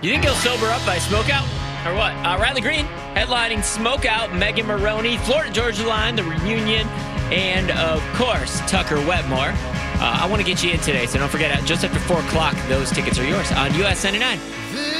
You think he'll sober up by Smokeout? Or what? Riley Green headlining Smokeout, Megan Maroney, Florida Georgia Line, The Reunion, and of course, Tucker Wetmore. I want to get you in today, so don't forget, just after 4 o'clock, those tickets are yours on US 99.